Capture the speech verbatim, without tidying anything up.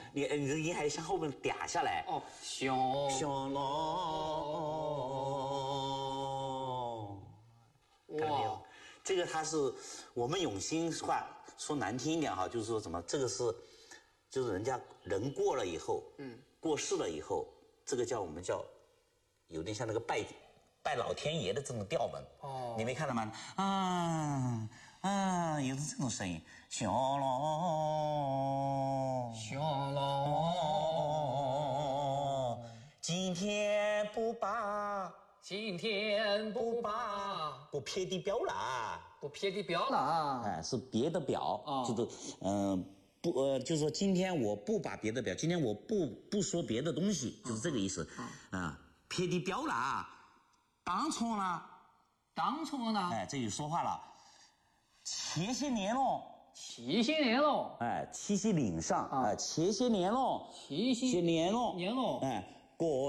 你你的音还向后面嗲下来。 哦，小小龙，哇，这个它是我们永兴话说难听一点哈，就是说什么，这个是就是人家人过了以后，嗯，过世了以后，这个叫我们叫有点像那个拜拜老天爷的这种调门。哦，你没看到吗？啊啊，有这种声音，小龙， 小龙， 今天不把。 今天不把不撇的表了， 不撇的表了， 哎，是别的表， 哦、 就是嗯、呃、不呃，就是说今天我不把别的表，今天我不不说别的东西，就是这个意思啊、呃。撇的表了，当初呢， 当初呢， 哎，这就说话了，前些年喽， 七些年喽， 哎，七夕岭上，哎、呃，前些年喽， 七些年喽， 年喽， 哎，过。